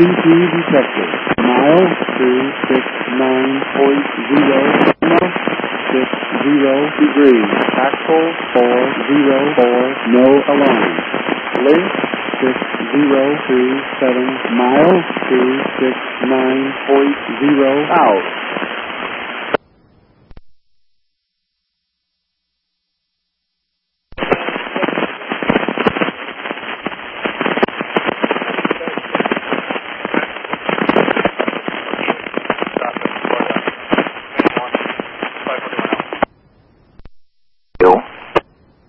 OCP detected. Mile 269.0, 60 degrees. Axle 404, no alarm. Length 6027, mile 269.0 out.